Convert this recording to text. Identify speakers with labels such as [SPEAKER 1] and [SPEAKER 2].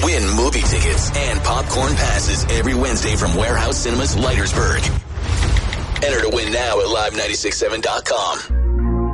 [SPEAKER 1] Win movie tickets and popcorn passes every Wednesday from Warehouse Cinemas Leitersburg. Enter to win now at live967.com.